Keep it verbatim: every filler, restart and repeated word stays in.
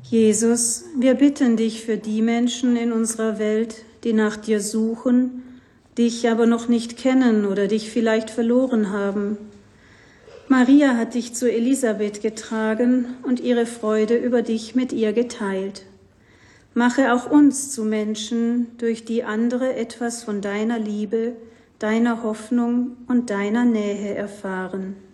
Jesus, wir bitten dich für die Menschen in unserer Welt, die nach dir suchen, dich aber noch nicht kennen oder dich vielleicht verloren haben. Maria hat dich zu Elisabeth getragen und ihre Freude über dich mit ihr geteilt. Mache auch uns zu Menschen, durch die andere etwas von deiner Liebe, deiner Hoffnung und deiner Nähe erfahren.